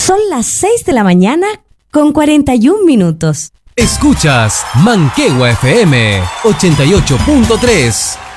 Son las 6 de la mañana con 41 minutos. Escuchas Manquehue FM 88.3.